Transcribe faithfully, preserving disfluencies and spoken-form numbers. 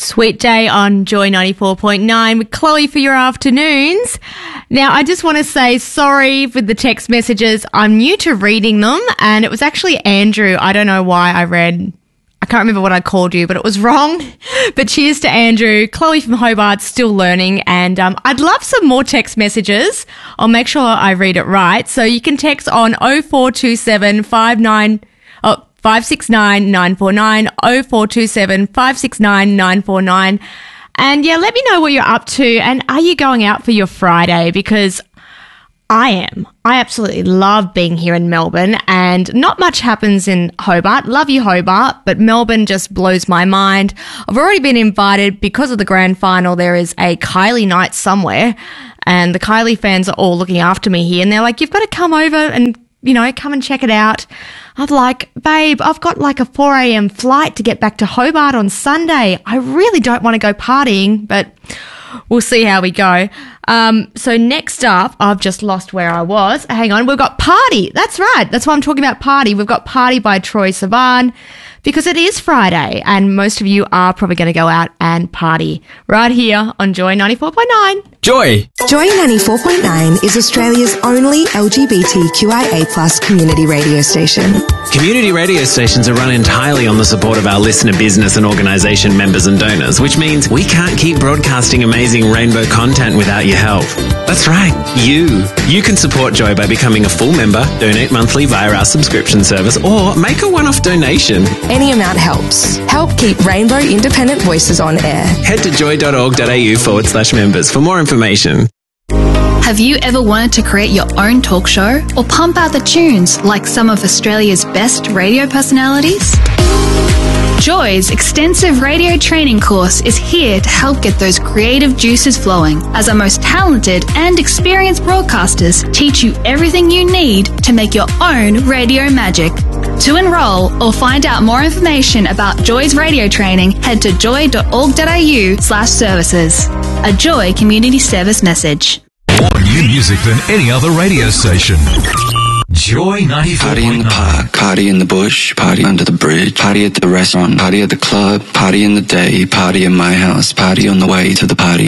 Sweet day on Joy ninety-four point nine with Chloe for your afternoons. Now, I just want to say sorry for the text messages. I'm new to reading them, and it was actually Andrew. I don't know why I read, I can't remember what I called you, but it was wrong. But cheers to Andrew. Chloe from Hobart, still learning, and um, I'd love some more text messages. I'll make sure I read it right. So you can text on oh four two seven five nine oh, five six nine nine four nine, oh four two seven five six nine nine four nine. And yeah, let me know what you're up to. And are you going out for your Friday? Because I am. I absolutely love being here in Melbourne, and not much happens in Hobart. Love you, Hobart, but Melbourne just blows my mind. I've already been invited because of the grand final. There is a Kylie night somewhere, and the Kylie fans are all looking after me here, and they're like, you've got to come over and, you know, come and check it out. I'm like, babe, I've got like a four a.m. flight to get back to Hobart on Sunday. I really don't want to go partying, but we'll see how we go. Um, so next up, I've just lost where I was. Hang on, we've got Party. That's right. That's why I'm talking about Party. We've got Party by Troye Sivan, because it is Friday and most of you are probably going to go out and party right here on Joy ninety-four point nine. Joy! Joy ninety-four point nine is Australia's only L G B T Q I A plus community radio station. Community radio stations are run entirely on the support of our listener business and organisation members and donors, which means we can't keep broadcasting amazing rainbow content without your help. That's right, you. You can support Joy by becoming a full member, donate monthly via our subscription service, or make a one-off donation. Any amount helps. Help keep Rainbow Independent Voices on air. Head to joy.org.au forward slash members for more information. Have you ever wanted to create your own talk show or pump out the tunes like some of Australia's best radio personalities? Joy's extensive radio training course is here to help get those creative juices flowing, as our most talented and experienced broadcasters teach you everything you need to make your own radio magic. To enrol or find out more information about Joy's radio training, head to joy.org.au slash services. A Joy Community Service message. More new music than any other radio station. Joy ninety-four point nine. Party in the park, party in the bush, party under the bridge, party at the restaurant, party at the club, party in the day, party in my house, party on the way to the party.